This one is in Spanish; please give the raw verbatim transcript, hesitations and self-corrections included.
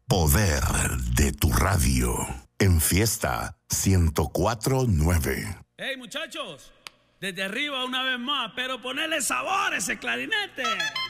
Poder de tu radio. En Fiesta ciento cuatro punto nueve. Hey muchachos, desde arriba una vez más, pero ponerle sabor a ese clarinete.